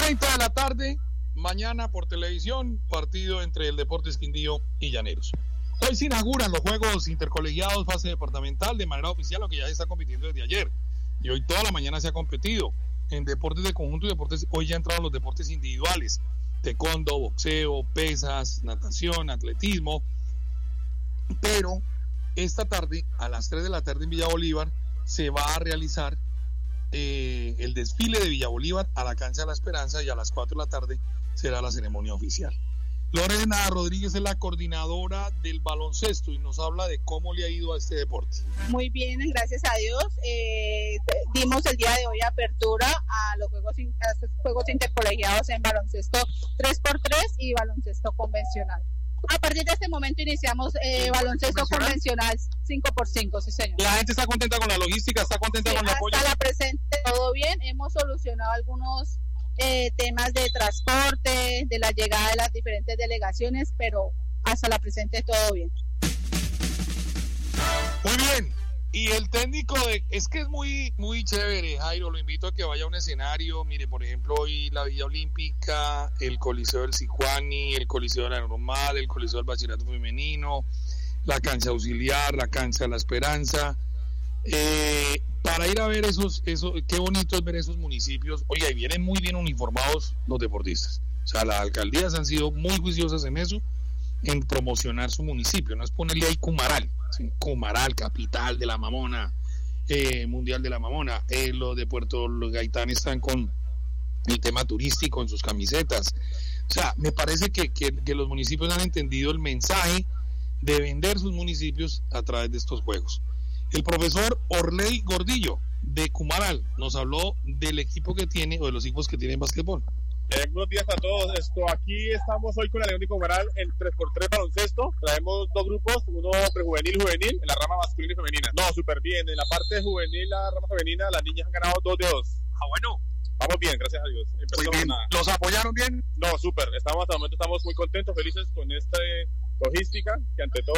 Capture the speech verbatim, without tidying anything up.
treinta de la tarde, mañana por televisión, partido entre el Deportes Quindío y Llaneros. Hoy se inauguran los Juegos Intercolegiados fase departamental de manera oficial, lo que ya se está compitiendo desde ayer. Y hoy toda la mañana se ha competido en deportes de conjunto y deportes. Hoy ya entraron los deportes individuales: taekwondo, boxeo, pesas, natación, atletismo. Pero esta tarde, a las tres de la tarde en Villa Bolívar, se va a realizar eh, el desfile de Villa Bolívar a la cancha de la Esperanza, y a las cuatro de la tarde será la ceremonia oficial. Lorena Rodríguez es la coordinadora del baloncesto y nos habla de cómo le ha ido a este deporte. Muy bien, gracias a Dios. Eh, dimos el día de hoy apertura a los juegos, a los juegos intercolegiados en baloncesto tres por tres y baloncesto convencional. A partir de este momento iniciamos eh, baloncesto convencional cinco por cinco, sí señor. La gente está contenta con la logística, está contenta sí, con el apoyo. Hasta la presente todo bien, hemos solucionado algunos eh, temas de transporte, de la llegada de las diferentes delegaciones, pero hasta la presente todo bien. Muy bien. Y el técnico de, es que es muy muy chévere, Jairo, lo invito a que vaya a un escenario. Mire, por ejemplo, hoy la Villa Olímpica, el Coliseo del Sijuani, el Coliseo de la Normal, el Coliseo del Bachillerato Femenino, la cancha auxiliar, la cancha de la Esperanza, eh, para ir a ver esos, esos, qué bonito es ver esos municipios. Oiga, y vienen muy bien uniformados los deportistas. O sea, las alcaldías han sido muy juiciosas en eso, en promocionar su municipio. No es ponerle ahí Cumaral, ¿sí? Cumaral, capital de la Mamona, eh, mundial de la Mamona. Eh, los de Puerto Gaitán están con el tema turístico en sus camisetas. O sea, me parece que, que, que los municipios han entendido el mensaje de vender sus municipios a través de estos juegos. El profesor Orley Gordillo de Cumaral nos habló del equipo que tiene, o de los equipos que tiene en básquetbol. Eh, buenos días a todos. Esto, aquí estamos hoy con la León de Cumaral en tres por tres baloncesto. Traemos dos grupos, uno prejuvenil y juvenil, en la rama masculina y femenina. No, súper bien. En la parte juvenil, la rama femenina, las niñas han ganado dos de dos. Ah, bueno. Vamos bien, gracias a Dios. Muy bien. ¿Los apoyaron bien? No, súper. Estamos hasta el momento estamos muy contentos, felices con esta logística, que ante todo